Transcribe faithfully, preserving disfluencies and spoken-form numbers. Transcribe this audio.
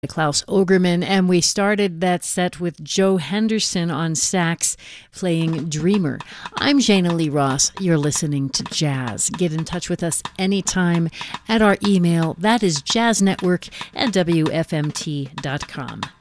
Klaus Ogerman, and we started that set with Joe Henderson on sax playing Dreamer. I'm Jana Lee Ross. You're listening to Jazz. Get in touch with us anytime at our email. That is jazznetwork at W F M T dot com.